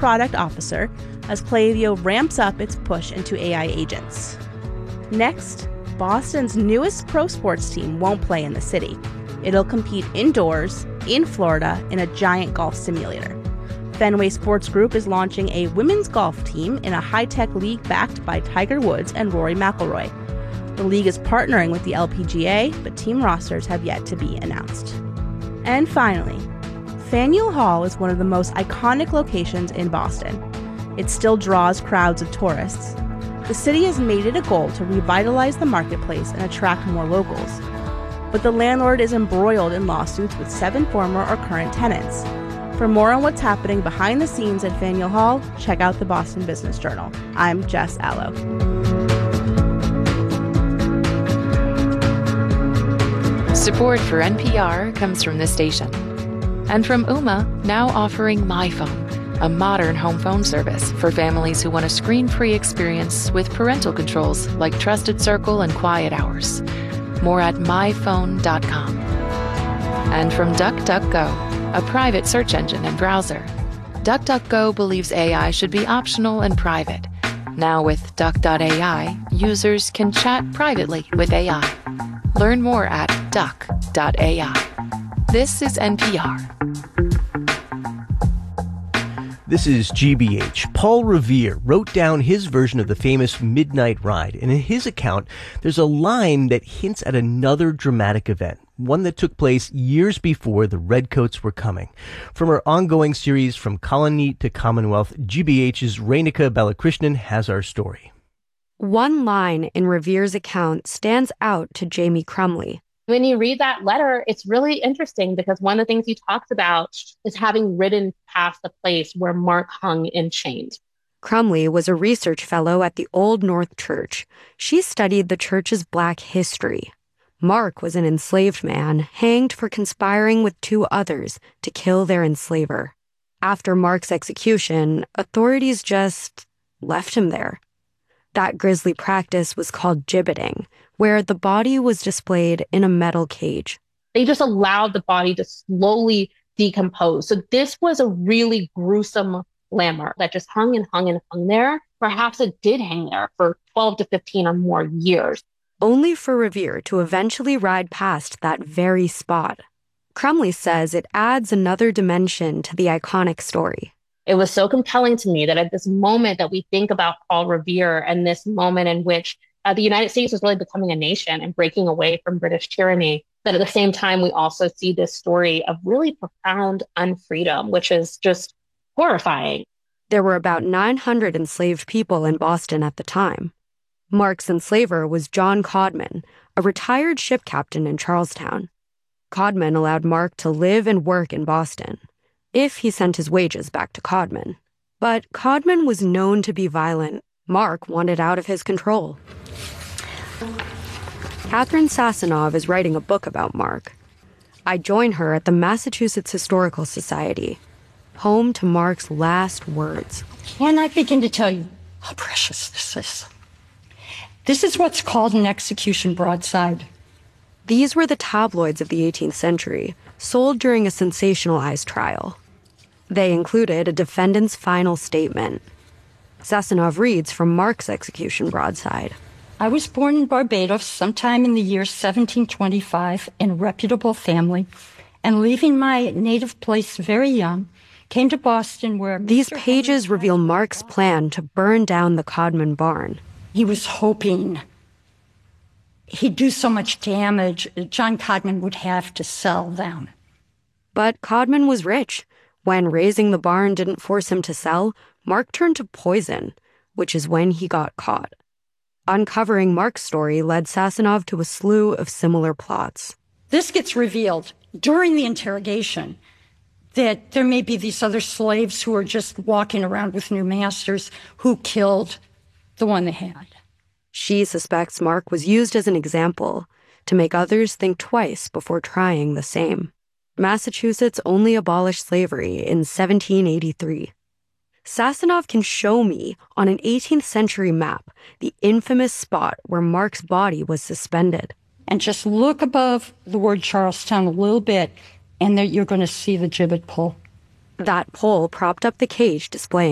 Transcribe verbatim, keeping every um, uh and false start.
product officer as Klaviyo ramps up its push into A I agents. Next, Boston's newest pro sports team won't play in the city. It'll compete indoors, in Florida, in a giant golf simulator. Fenway Sports Group is launching a women's golf team in a high-tech league backed by Tiger Woods and Rory McIlroy. The league is partnering with the L P G A, but team rosters have yet to be announced. And finally, Faneuil Hall is one of the most iconic locations in Boston. It still draws crowds of tourists. The city has made it a goal to revitalize the marketplace and attract more locals. But the landlord is embroiled in lawsuits with seven former or current tenants. For more on what's happening behind the scenes at Faneuil Hall, check out the Boston Business Journal. I'm Jess Allo. Support for N P R comes from this station. And from Ooma, now offering MyPhone, a modern home phone service for families who want a screen-free experience with parental controls like Trusted Circle and Quiet Hours. More at my phone dot com. And from DuckDuckGo, a private search engine and browser. DuckDuckGo believes A I should be optional and private. Now with Duck dot A I, users can chat privately with A I. Learn more at duck dot A I. This is N P R. This is G B H. Paul Revere wrote down his version of the famous Midnight Ride, and in his account, there's a line that hints at another dramatic event, one that took place years before the Redcoats were coming. From our ongoing series From Colony to Commonwealth, G B H's Renika Balakrishnan has our story. One line in Revere's account stands out to Jamie Crumley. When you read that letter, it's really interesting because one of the things he talks about is having ridden past the place where Mark hung in chains. Crumley was a research fellow at the Old North Church. She studied the church's Black history. Mark was an enslaved man hanged for conspiring with two others to kill their enslaver. After Mark's execution, authorities just left him there. That grisly practice was called gibbeting, where the body was displayed in a metal cage. They just allowed the body to slowly decompose. So this was a really gruesome landmark that just hung and hung and hung there. Perhaps it did hang there for twelve to fifteen or more years. Only for Revere to eventually ride past that very spot. Crumley says it adds another dimension to the iconic story. It was so compelling to me that at this moment that we think about Paul Revere and this moment in which uh, the United States was really becoming a nation and breaking away from British tyranny, that at the same time, we also see this story of really profound unfreedom, which is just horrifying. There were about nine hundred enslaved people in Boston at the time. Mark's enslaver was John Codman, a retired ship captain in Charlestown. Codman allowed Mark to live and work in Boston, if he sent his wages back to Codman. But Codman was known to be violent. Mark wanted out of his control. Catherine Sasanov is writing a book about Mark. I join her at the Massachusetts Historical Society, home to Mark's last words. Can I begin to tell you how precious this is? This is what's called an execution broadside. These were the tabloids of the eighteenth century, sold during a sensationalized trial. They included a defendant's final statement. Sasanov reads from Mark's execution broadside. I was born in Barbados sometime in the year seventeen twenty-five in a reputable family, and leaving my native place very young, came to Boston where... These pages reveal Mark's plan to burn down the Codman barn. He was hoping he'd do so much damage, John Codman would have to sell them. But Codman was rich. When raising the barn didn't force him to sell, Mark turned to poison, which is when he got caught. Uncovering Mark's story led Sasanov to a slew of similar plots. This gets revealed during the interrogation, that there may be these other slaves who are just walking around with new masters who killed the one they had. She suspects Mark was used as an example to make others think twice before trying the same. Massachusetts only abolished slavery in seventeen eighty-three. Sasanov can show me on an eighteenth century map the infamous spot where Mark's body was suspended. And just look above the word Charlestown a little bit, and there you're going to see the gibbet pole. That pole propped up the cage displaying